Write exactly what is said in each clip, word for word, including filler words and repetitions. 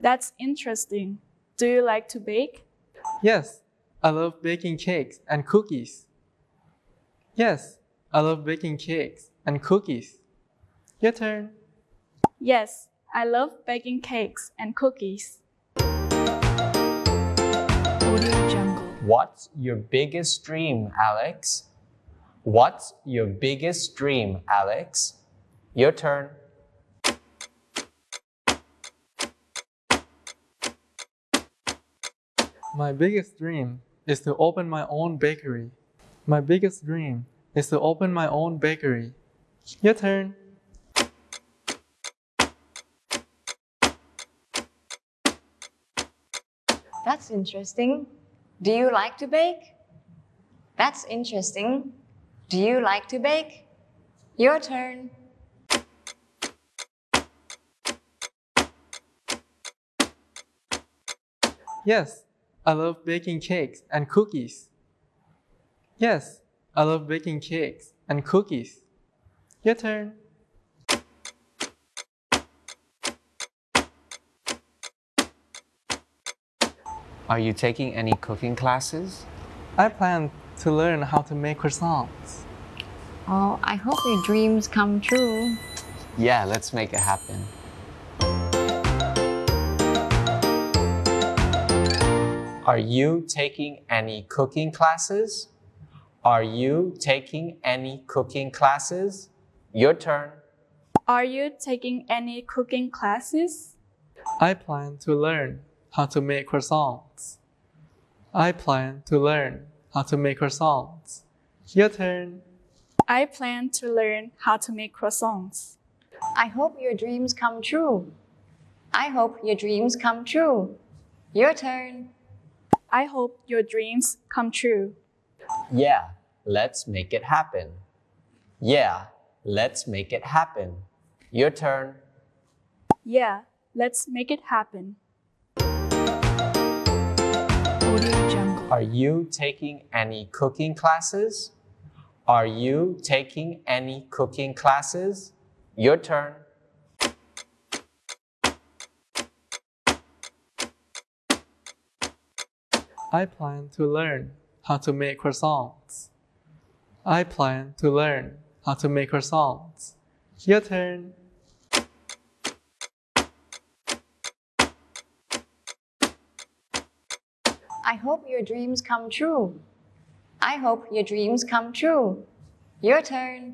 That's interesting. Do you like to bake? Yes, I love baking cakes and cookies. Yes, I love baking cakes and cookies. Your turn. Yes, I love baking cakes and cookies. Audio Jungle. What's your biggest dream, Alex? What's your biggest dream, Alex? Your turn. My biggest dream is to open my own bakery. My biggest dream is to open my own bakery. Your turn. That's interesting. Do you like to bake? That's interesting. Do you like to bake? Your turn. Yes, I love baking cakes and cookies. Yes, I love baking cakes and cookies. Your turn. Are you taking any cooking classes? I plan to learn how to make croissants. Oh, I hope your dreams come true. Yeah, let's make it happen. Are you taking any cooking classes? Are you taking any cooking classes? Your turn. Are you taking any cooking classes? I plan to learn how to make croissants. I plan to learn how to make croissants. Your turn. I plan to learn how to make croissants. I hope your dreams come true. I hope your dreams come true. Your turn. I hope your dreams come true. Yeah, let's make it happen. Yeah, let's make it happen. Your turn. Yeah, let's make it happen. Audio Jungle. Are you taking any cooking classes? Are you taking any cooking classes? Your turn. I plan to learn how to make croissants. I plan to learn how to make croissants. Your turn. I hope your dreams come true. I hope your dreams come true. Your turn.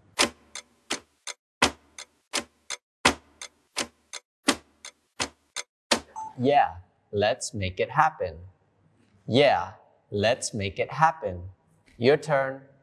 Yeah, let's make it happen. Yeah, let's make it happen. Your turn.